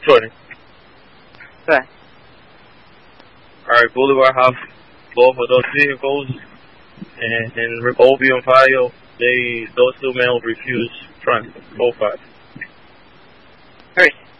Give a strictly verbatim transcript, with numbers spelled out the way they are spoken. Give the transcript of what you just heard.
twenty. Okay. Alright, Boulevard have both of those vehicles, and in Obie and Fio, they, those two males refuse front, both sides. Alright.